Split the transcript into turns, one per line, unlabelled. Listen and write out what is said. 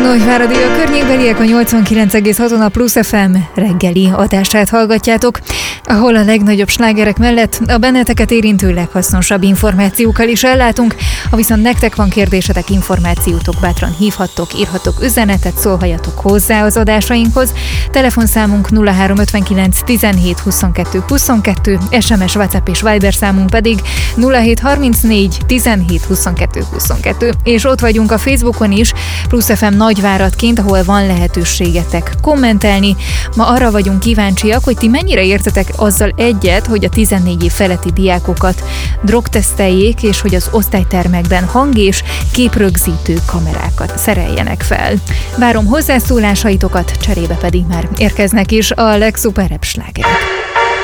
Nagyváradi a környékbeliek a 89,6-on a Plusz FM reggeli adását hallgatjátok, ahol a legnagyobb slágerek mellett a benneteket érintő leghasznosabb információkkal is ellátunk. Ha viszont nektek van kérdésetek, információtok, bátran hívhattok, írhattok üzenetet, szólhatjatok hozzá az adásainkhoz. Telefonszámunk 0359 17 22 22, SMS, WhatsApp és Viber számunk pedig 0734 17 22 22, és ott vagyunk a Facebookon is, Plusz FM Nagyváradként, ahol van lehetőségetek kommentelni. Ma arra vagyunk kíváncsiak, hogy ti mennyire értetek azzal egyet, hogy a 14 év feletti diákokat drogteszteljék, és hogy az osztálytermekben hang- és képrögzítő kamerákat szereljenek fel. Várom hozzászólásaitokat, cserébe pedig már érkeznek is a legszuperebb slágerek.